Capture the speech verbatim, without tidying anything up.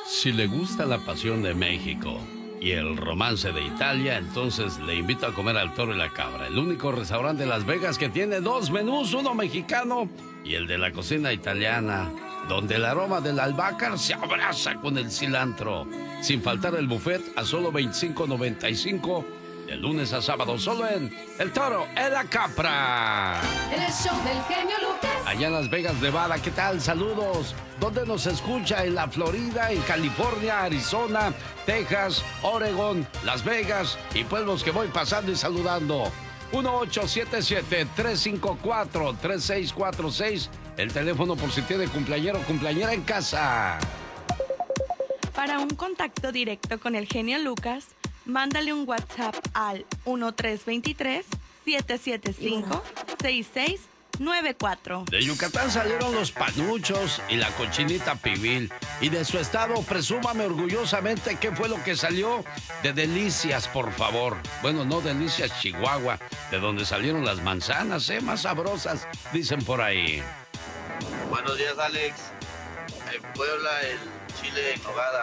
Si le gusta la pasión de México y el romance de Italia, entonces le invito a comer al Toro y la Cabra, el único restaurante de Las Vegas que tiene dos menús, uno mexicano y el de la cocina italiana, donde el aroma del albahaca se abraza con el cilantro. Sin faltar el buffet a solo veinticinco noventa y cinco, de lunes a sábado, solo en El Toro y la Cabra. El show del genio Lucas. Allá en Las Vegas, Nevada, ¿qué tal? Saludos. ¿Dónde nos escucha? En la Florida, en California, Arizona, Texas, Oregon, Las Vegas y pueblos que voy pasando y saludando. uno ocho siete siete, tres cinco cuatro, tres seis cuatro seis, el teléfono por si tiene cumpleañero o cumpleañera en casa. Para un contacto directo con el genio Lucas, mándale un WhatsApp al uno tres dos tres, siete siete cinco, seis seis nueve cuatro. De Yucatán salieron los panuchos y la cochinita pibil. Y de su estado, presúmame orgullosamente qué fue lo que salió de Delicias, por favor. Bueno, no Delicias, Chihuahua, de donde salieron las manzanas, ¿eh? Más sabrosas, dicen por ahí. Buenos días, Alex. En Puebla, el chile en nogada.